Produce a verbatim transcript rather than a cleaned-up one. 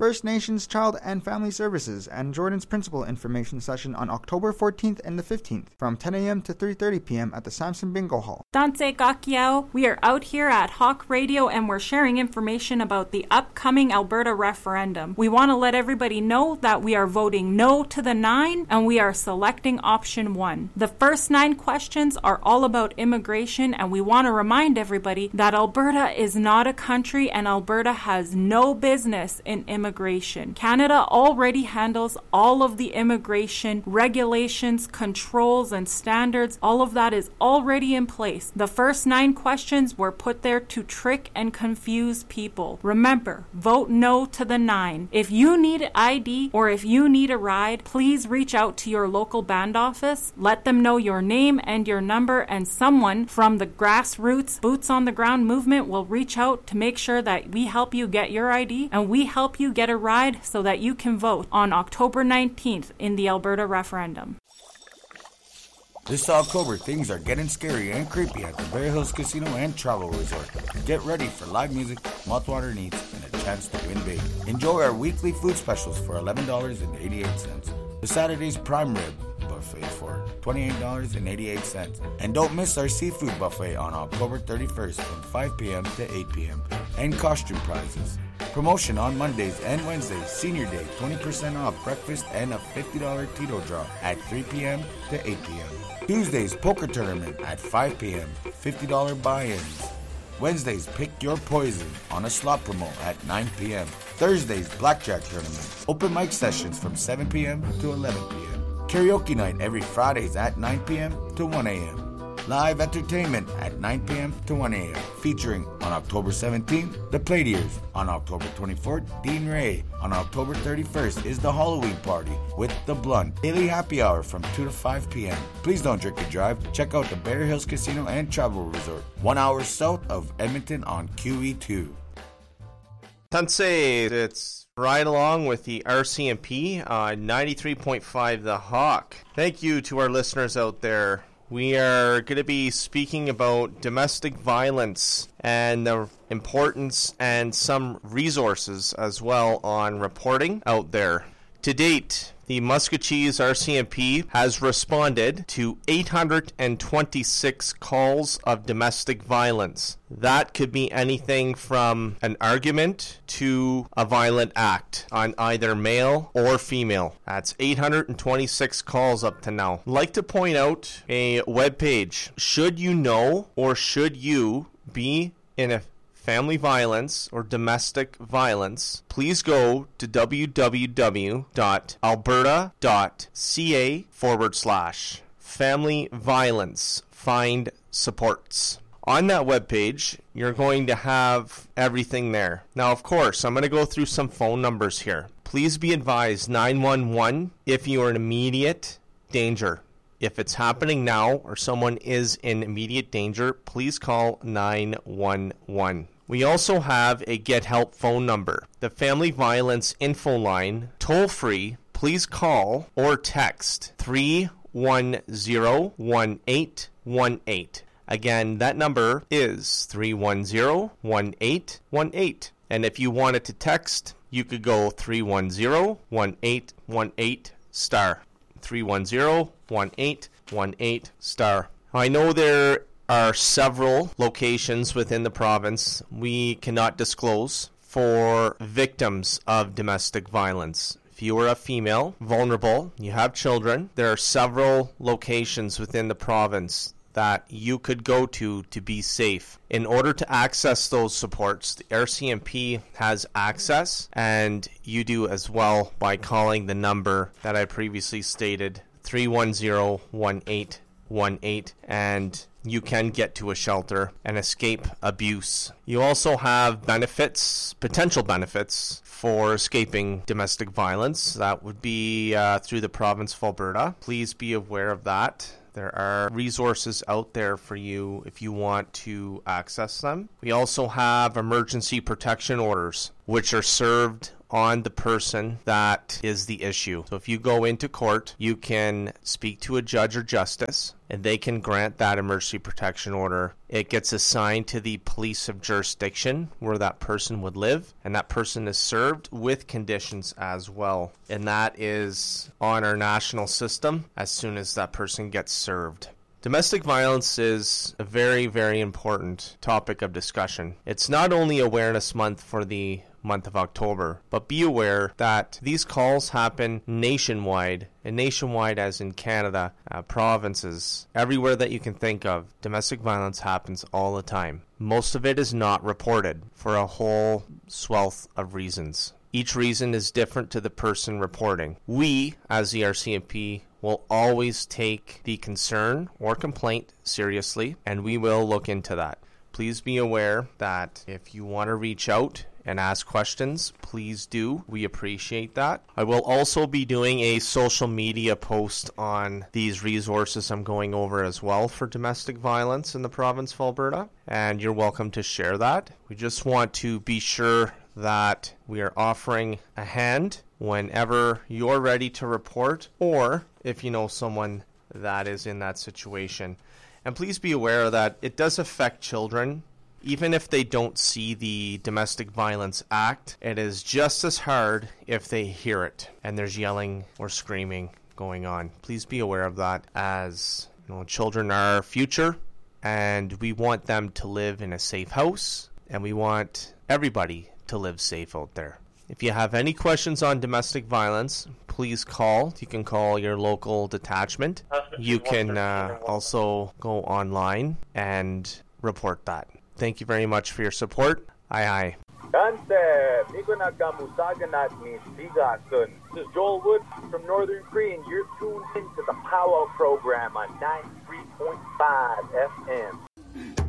First Nations Child and Family Services and Jordan's Principal Information Session on October fourteenth and the fifteenth from ten a.m. to three thirty p.m. at the Samson Bingo Hall. Danse Gakiao, we are out here at Hawk Radio and we're sharing information about the upcoming Alberta referendum. We want to let everybody know that we are voting no to the nine and we are selecting option one. The first nine questions are all about immigration, and we want to remind everybody that Alberta is not a country and Alberta has no business in immigration. Immigration. Canada already handles all of the immigration regulations, controls, and standards. All of that is already in place. The first nine questions were put there to trick and confuse people. Remember, vote no to the nine. If you need I D or if you need a ride, please reach out to your local band office. Let them know your name and your number, and someone from the grassroots, boots on the ground movement will reach out to make sure that we help you get your I D and we help you get a ride so that you can vote on October nineteenth in the Alberta referendum. This October, things are getting scary and creepy at the Bear Hills Casino and Travel Resort. Get ready for live music, mouthwater needs, and a chance to win big. Enjoy our weekly food specials for eleven dollars and eighty-eight cents. The Saturday's prime rib buffet for twenty-eight dollars and eighty-eight cents. And don't miss our seafood buffet on October thirty-first from five p.m. to eight p.m. and costume prizes. Promotion on Mondays and Wednesdays, Senior Day, twenty percent off breakfast and a fifty dollars Tito draw at three p.m. to eight p.m. Tuesdays, poker tournament at five p.m., fifty dollars buy-ins. Wednesdays, pick your poison on a slot promo at nine p.m. Thursdays, blackjack tournament. Open mic sessions from seven p.m. to eleven p.m. Karaoke night every Fridays at nine p.m. to one a.m. Live entertainment at nine p.m. to one a.m. Featuring on October seventeenth, The Platiers. On October twenty-fourth, Dean Ray. On October thirty-first is the Halloween party with The Blunt. Daily happy hour from two to five p.m. Please don't drink and drive. Check out the Bear Hills Casino and Travel Resort, one hour south of Edmonton on Q E two. Tanse, it's right along with the R C M P, uh, ninety-three point five The Hawk. Thank you to our listeners out there. We are going to be speaking about domestic violence and the importance and some resources as well on reporting out there. To date, the Muscatchees R C M P has responded to eight hundred twenty-six calls of domestic violence. That could be anything from an argument to a violent act on either male or female. That's eight hundred twenty-six calls up to now. I'd like to point out a webpage. Should you know or should you be in a family violence or domestic violence, please go to www.alberta.ca forward slash family violence find supports. On that webpage, you're going to have everything there. Now, of course, I'm going to go through some phone numbers here. Please be advised nine one one if you are in immediate danger. If it's happening now or someone is in immediate danger, please call nine one one. We also have a Get Help phone number. The Family Violence Info Line, toll free, please call or text three one zero, one eight one eight. Again, that number is three one zero, one eight one eight. And if you wanted to text, you could go three one zero, one eight one eight star. three one zero, one eight one eight star. I know there are several locations within the province we cannot disclose for victims of domestic violence. If you are a female, vulnerable, you have children, there are several locations within the province that you could go to to be safe. In order to access those supports, the R C M P has access, and you do as well by calling the number that I previously stated, three one zero, one eight one eight, and you can get to a shelter and escape abuse. You also have benefits, potential benefits, for escaping domestic violence. That would be uh, through the province of Alberta. Please be aware of that. There are resources out there for you if you want to access them. We also have emergency protection orders, which are served on the person that is the issue. So if you go into court, you can speak to a judge or justice, and they can grant that emergency protection order. It gets assigned to the police of jurisdiction where that person would live, and that person is served with conditions as well. And that is on our national system as soon as that person gets served. Domestic violence is a very, very important topic of discussion. It's not only Awareness Month for the month of October, but be aware that these calls happen nationwide, and nationwide as in Canada, uh, provinces, everywhere that you can think of. Domestic violence happens all the time. Most of it is not reported for a whole swath of reasons. Each reason is different to the person reporting. We, as the R C M P, will always take the concern or complaint seriously, and we will look into that. Please be aware that if you want to reach out and ask questions, please do. We appreciate that. I will also be doing a social media post on these resources I'm going over as well for domestic violence in the province of Alberta, and you're welcome to share that. We just want to be sure that we are offering a hand whenever you're ready to report, or if you know someone that is in that situation. And please be aware that it does affect children. Even if they don't see the Domestic Violence Act, it is just as hard if they hear it and there's yelling or screaming going on. Please be aware of that, as you know, children are our future, and we want them to live in a safe house, and we want everybody to live safe out there. If you have any questions on domestic violence, please call. You can call your local detachment. You can uh, also go online and report that. Thank you very much for your support. Aye, aye. This is Joel Wood from Northern Cree, and you're tuned into the Powwow program on ninety-three point five F M.